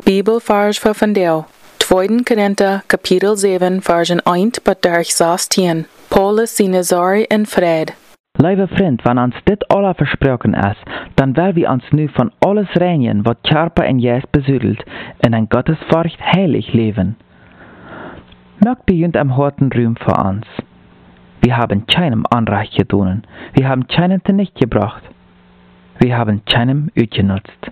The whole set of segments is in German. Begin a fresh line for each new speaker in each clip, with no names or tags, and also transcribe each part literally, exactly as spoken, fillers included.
Bibelvers voor vandaag. Tweede Korinther, kapitel zeven, versen één tot zestien. Paulus seine Sorge in Fried.
Lieve vriend, wanneer ons dit alle versproken is, dan wil we ons nu van alles reinigen wat Körper en Geist besudelt, in ein Gottesfurcht heilig leben. Mögt beginnt am harten Ruhm für uns. Wir haben keinem Anrecht getan, wir haben keinen nicht gebracht, wir haben keinem uitgenutzt.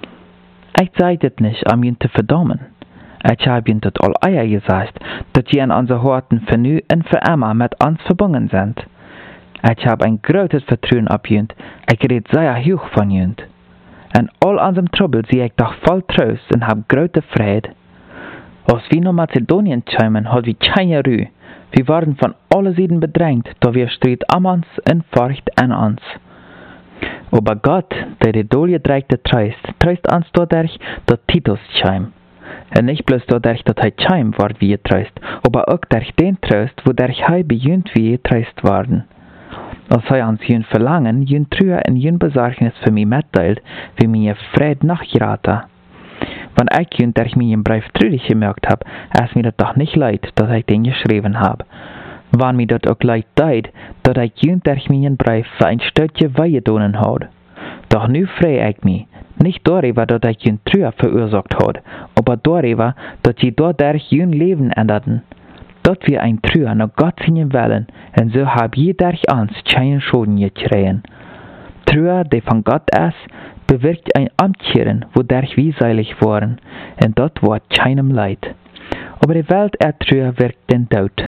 Ich sage das nicht, um ihn zu verdammen. Ich habe ihn das all eier gesagt, dass sie in unser Horten für nu und für immer mit uns verbunden sind. Ich habe ein großes Vertrauen auf ihn, ich red sehr hoch von ihn. In all unserem Trouble sehe ich doch voll Trost und hab große Freude. Als wir nach Mazedonien kamen, hat wir keine Ruhe. Wir waren von allen Seiten bedrängt, da wir Streit am uns und Furcht an uns. Aber Gott, der die durchgedrängte Trost, trost uns dadurch, dass Titus kam. Und nicht bloß dadurch, dass er kam, ward wir getrost, aber auch durch den Trost, wodurch er beginnt wir getrost worden. Als er uns jün Verlangen, jün Trühe und jün Besorgnis für mich mitteilt, wie mir Fried nachgeraten. Wenn ich jün durch meinen Brief trüdig gemerkt hab, ist mir das doch nicht leid, dass ich den geschrieben hab. Wenn mir das auch leid deid, dass ich jün durch meinen Brief für ein Stückchen wehgetan hat. Doch nu freu ich mich, nicht darüber, dass ich jün Trühe verursacht hat, aber darüber, dass sie dadurch jün Leben änderten. Dort wir ein Trühe nach Gott singen wollen, und so hab jeder uns keinen Schaden gekriegt. Trühe, die von Gott ist, bewirkt ein Amtkehren, wodurch wir seilig waren, und dort war keinem Leid. Aber die Welt er Trühe wirkt den Tod.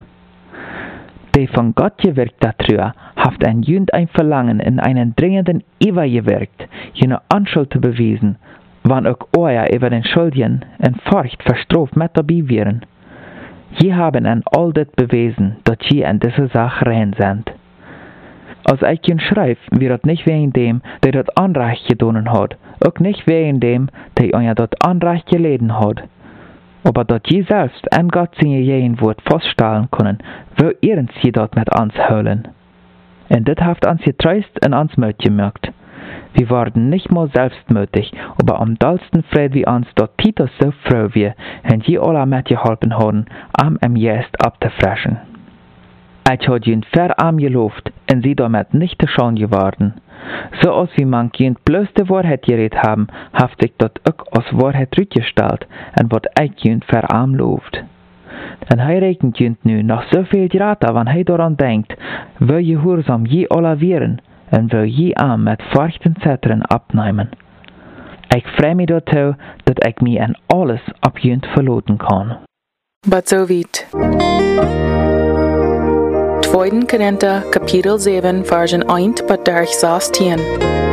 Die von Gott gewirkte Trühe haft ein Jünd ein Verlangen in einen dringenden Iver gewirkt, jene Anschuld zu bewiesen, wann auch euer über den Schuldigen in Furcht verstraft mit dabei wären. Je haben an all das bewiesen, dass je an dieser Sache rein sind. Als ich ihn schreibe, wird das nicht wegen dem, der das Anrecht getan hat, auch nicht wegen dem, der euer das Anrecht geleden hat. Aber dass je selbst an Gott seine jeden Wort feststellen können, will ihr sie dort mit uns holen. Und das hat uns getrost und uns Mut gemerkt. Wir waren nicht mal selbstmütig, aber am dollsten freut wir uns, dass Titus so froh wir, und je alle mitgeholfen haben, am im Geist abzufrischen. Ich habe ihn verarm gelobt, und sie damit nicht schon geworden. So als wie man ihn bloß die Wahrheit geredet haben, haft ich dort auch als Wahrheit rückgestellt, und wird ich ihn verarm lobt. Und er regnet ihn nu noch so viel Grata, wenn er daran denkt, will gehorsam je alle wären, und will je arm mit Furcht und Zittern abnehmen. Ich freue mich dazu, dass ich mich an alles ab jünd verloten kann.
But so weit. Tweede Korinther, kapitel zeven, versen één tot zestien.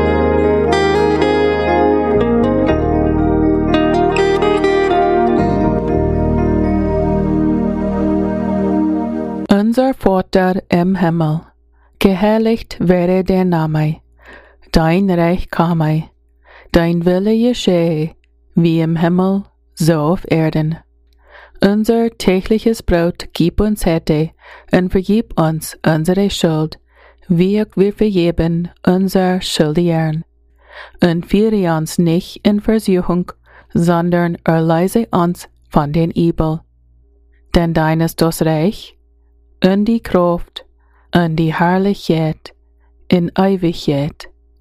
Unser Vater im Himmel, geheiligt werde dein Name, dein Reich komme, dein Wille geschehe, wie im Himmel, so auf Erden. Unser tägliches Brot gib uns heute, und vergib uns unsere Schuld, wie auch wir vergeben unser Schuldigern. Und führe uns nicht in Versuchung, sondern erlöse uns von den Übel. Denn dein ist das Reich, und die Kraft, und die Herrlichkeit in Ewigkeit.